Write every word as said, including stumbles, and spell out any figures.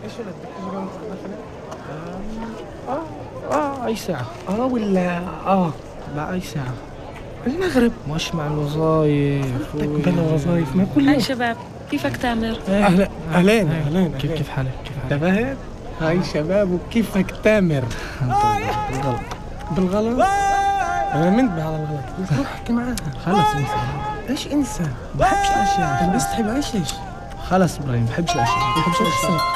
ايش ولدك؟ ايش قامت مثلا؟ اه اه اي ساعة. اه ولا اه لا اي ساعة. المغرب. مش مع الوظايف فهمتك و... بلا وظايف ما كل هاي يوم. شباب، كيفك تامر؟ ايه اهلا ايه اهلين ايه. اهلين كيف اهلين. كيف حالك كيف حالك؟ انتبهت؟ هاي شباب وكيفك تامر؟ طيب بالغلط. بالغلط؟ انا منتبه على الغلط بس روح احكي معاها. خلص انسى. ايش انسى؟ بحبش الاشياء انت بس خلاص. تحب ايش ايش؟ خلص ابراهيم بحبش الاشياء بحبش شو الاشياء. حسيت؟